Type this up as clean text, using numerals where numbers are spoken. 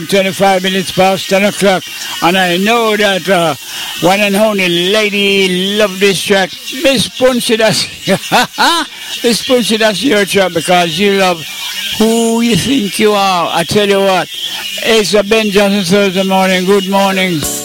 25 minutes past 10 o'clock, and I know that one and only lady love this track. Miss Punchy, that's Miss Punchy, that's your track because you love who you think you are. I tell you what, it's a Ben Johnson Thursday morning. Good morning.